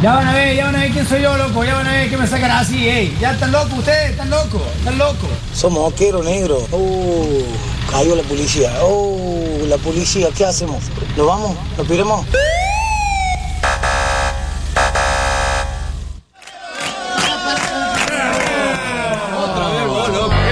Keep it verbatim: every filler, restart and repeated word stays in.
Ya van a ver, ya van a ver quién soy yo, loco. Ya van a ver que me sacará así, ey. Ya están locos ustedes, están locos, están locos. Somos moqueros negros. Oh, cayó la policía. Oh, la policía, ¿qué hacemos? ¿Nos vamos? ¿Nos piremos?